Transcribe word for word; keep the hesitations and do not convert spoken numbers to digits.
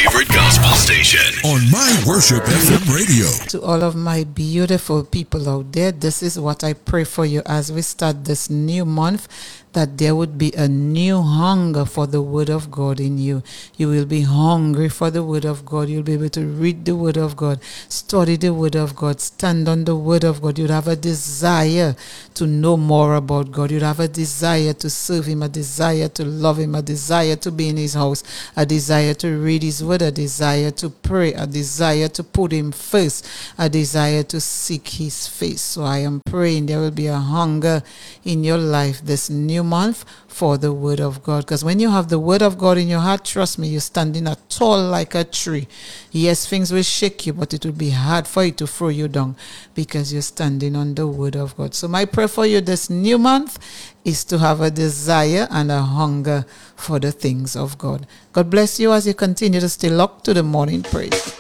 favorite gospel station on My Worship F M Radio. To all of my beautiful people out there, this is what I pray for you as we start this new month, that there would be a new hunger for the Word of God in you. You will be hungry for the Word of God. You'll be able to read the Word of God, study the Word of God, stand on the Word of God. You'd have a desire to know more about God. You'd have a desire to serve Him, a desire to love Him, a desire to be in His house, a desire to read His Word, a desire to pray, a desire to put Him first, a desire to seek His face. So I am praying there will be a hunger in your life this new month for the Word of God. Because when you have the Word of God in your heart, trust me, you're standing up tall like a tree. Yes, things will shake you, but it will be hard for it to throw you down because you're standing on the Word of God. So my prayer for you this new month is to have a desire and a hunger for the things of God. God bless you as you continue to stay locked to the morning praise.